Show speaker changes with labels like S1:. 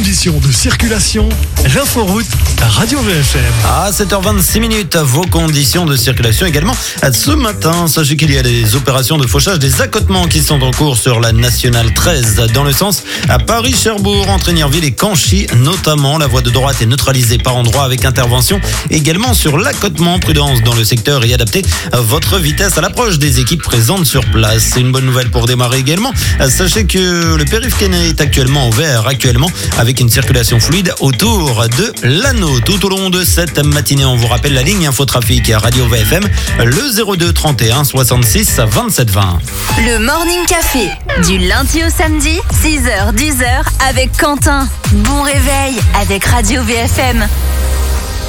S1: conditions de circulation, l'inforoute Radio VFM.
S2: À 7h26, vos conditions de circulation également. Ce matin, sachez qu'il y a des opérations de fauchage des accotements qui sont en cours sur la Nationale 13 dans le sens à Paris-Cherbourg, entre Nierville et Canchy notamment. La voie de droite est neutralisée par endroits avec intervention également sur l'accotement. Prudence dans le secteur et adaptez votre vitesse à l'approche des équipes présentes sur place. C'est une bonne nouvelle pour démarrer également. Sachez que le périph' Quesnay est actuellement ouvert avec une circulation fluide autour de l'anneau. Tout au long de cette matinée, on vous rappelle la ligne infotrafic à Radio VFM, le 02 31 66 27 20.
S3: Le Morning Café, du lundi au samedi, 6h-10h avec Quentin. Bon réveil avec Radio VFM.